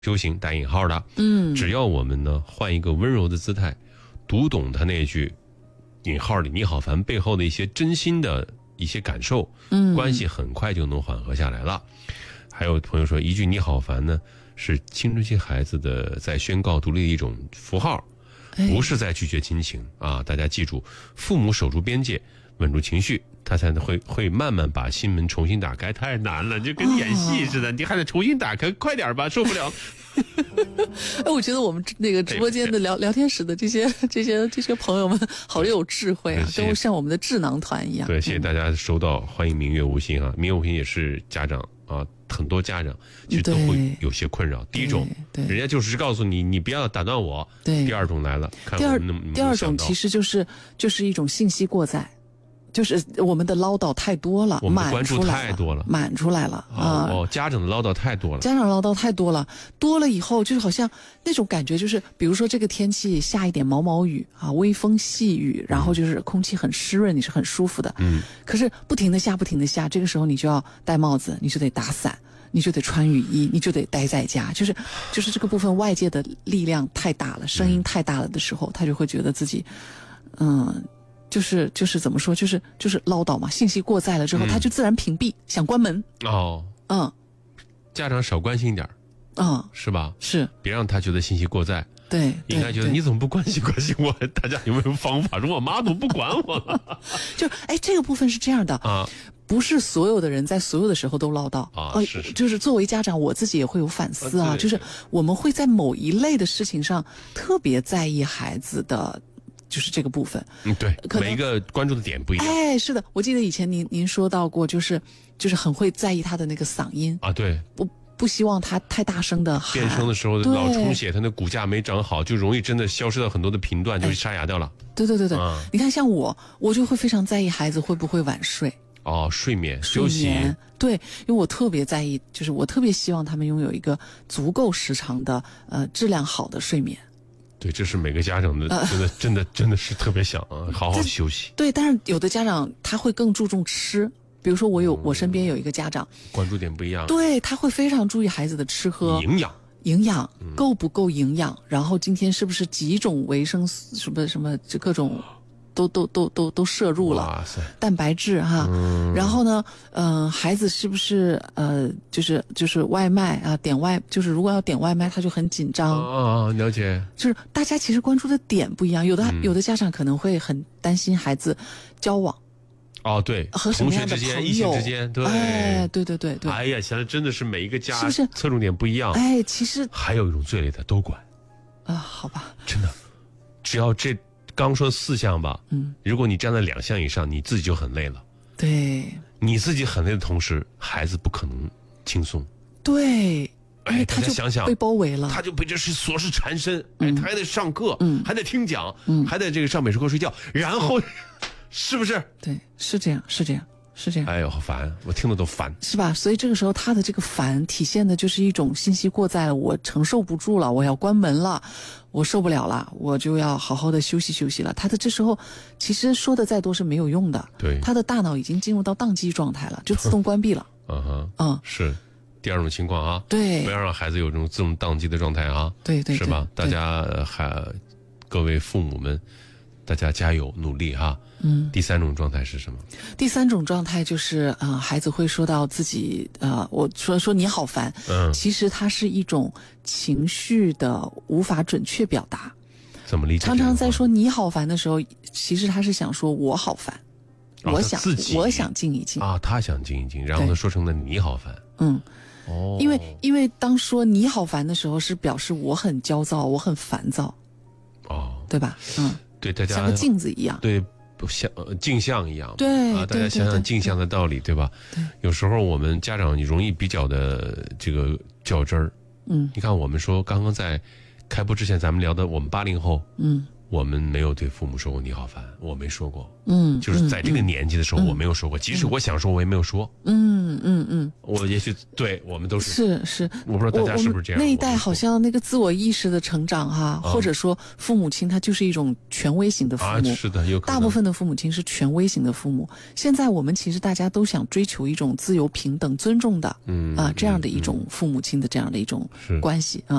修行带引号的，只要我们呢换一个温柔的姿态，读懂他那句引号里你好烦背后的一些真心的一些感受，关系很快就能缓和下来了。还有朋友说，一句你好烦呢是青春期孩子的在宣告独立的一种符号，不是在拒绝亲情啊！大家记住，父母守住边界，稳住情绪，他才会慢慢把心门重新打开。太难了，就跟演戏似的，你还得重新打开，快点吧，受不了。 我觉得我们那个直播间的聊天室的这些朋友们好有智慧啊，都像我们的智囊团一样。 对，谢谢大家收到，欢迎明月无心啊！明月无心也是家长啊，很多家长其实都会有些困扰。第一种，人家就是告诉你，你不要打断我。 对。 第二种来了，看我们能不能第二种其实就是一种信息过载。就是我们的唠叨太多了， 我们的关注太多了， 满出来了啊！ 家长的唠叨太多了， 家长唠叨太多了，多了以后就是好像那种感觉，就是比如说这个天气下一点毛毛雨啊，微风细雨，然后就是空气很湿润，你是很舒服的。可是不停的下，这个时候你就要戴帽子，你就得打伞，你就得穿雨衣，你就得待在家，就是这个部分外界的力量太大了，声音太大了的时候，他就会觉得自己，就是怎么说，就是唠叨嘛，信息过载了之后，他就自然屏蔽，想关门。 家长少关心一点，是吧？ 是， 别让他觉得信息过载。 对， 应该觉得你怎么不关心我？大家有没有方法？说我妈怎么不管我了？ 这个部分是这样的啊。不是所有的人在所有的时候都唠叨啊， 就是作为家长，我自己也会有反思啊。就是我们会在某一类的事情上特别在意孩子的。就是这个部分， 对，每一个关注的点不一样。 是的，我记得以前您说到过，就是很会在意他的那个嗓音啊，对， 不希望他太大声的喊。 变声的时候老充血，他那骨架没长好，就容易真的消失到很多的频段，就沙哑掉了。 对，你看像我就会非常在意孩子会不会晚睡。 睡眠休息。 对，因为我特别在意，就是我特别希望他们拥有一个足够时长的质量好的睡眠。 对，这是每个家长的真的是特别想好好休息。 对，但是有的家长他会更注重吃，比如说我身边有一个家长， 关注点不一样。 对，他会非常注意孩子的吃喝营养够不够营养，然后今天是不是几种维生素什么这各种。都摄入了， 哇塞， 蛋白质哈，然后呢，孩子是不是就是外卖啊，就是如果要点外卖，他就很紧张。 了解。 就是大家其实关注的点不一样，有的家长可能会很担心孩子交往。 对， 和什么样的朋友， 异性之间，对， 对。 哎呀，现在真的是每一个家是不是侧重点不一样？ 其实还有一种最累的都管。 好吧， 真的，只要这。刚说4项吧，如果你占了2项以上，你自己就很累了。 对， 你自己很累的同时，孩子不可能轻松。 对， 他就想想被包围了， 他就被这是琐事缠身，他还得上课，还得听讲，还得这个上美术课睡觉，然后是不是？ 对，是这样。 哎呦，好烦，我听了都烦， 是吧？所以这个时候他的这个烦体现的就是一种信息过载了，我承受不住了，我要关门了，我受不了了，我就要好好的休息了。他的这时候其实说的再多是没有用的， 对， 他的大脑已经进入到宕机状态了，就自动关闭了。 是第二种情况啊， 对， 不要让孩子有这种自动宕机的状态啊， 对， 是吧？大家各位父母们，大家加油努力哈。第3种状态是什么？ 第3种状态就是孩子会说到自己我说你好烦，其实它是一种情绪的无法准确表达。 怎么理解？ 常常在说你好烦的时候，其实他是想说我好烦，我想静一静啊，他想静一静，然后他说成了你好烦。 因为当说你好烦的时候，是表示我很焦躁，我很烦躁，对吧？ 对，大家像个镜子一样， 对。像镜像一样， 对大家想想镜像的道理，对吧？ 对， 有时候我们家长容易比较的这个较真儿。你看我们说刚刚在开播之前，咱们聊的我们80后， 我们没有对父母说过你好烦，我没说过。就是在这个年纪的时候，我没有说过，即使我想说，我也没有说。我也许对我们都是是， 我不知道大家是不是这样。 那一代好像那个自我意识的成长哈，或者说父母亲他就是一种权威型的父母。 是的，有可能。 大部分的父母亲是权威型的父母。现在我们其实大家都想追求一种自由、平等、尊重的这样的一种父母亲的这样的一种关系啊。